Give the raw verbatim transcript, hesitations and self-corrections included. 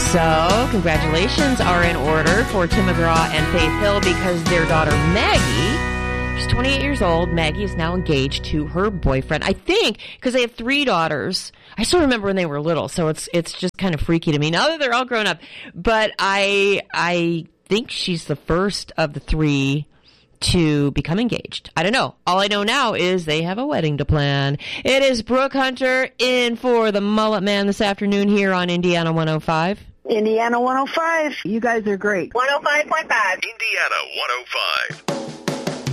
So, congratulations are in order for Tim McGraw and Faith Hill because their daughter Maggie, she's twenty-eight years old. Maggie is now engaged to her boyfriend. I think, because they have three daughters. I still remember when they were little, so it's it's just kind of freaky to me now that they're all grown up. But I I think she's the first of the three to become engaged. I don't know. All I know now is they have a wedding to plan. It is Brooke Hunter in for the Mullet Man this afternoon here on Indiana one oh five. Indiana one oh five. You guys are great. one oh five point five. Indiana one oh five.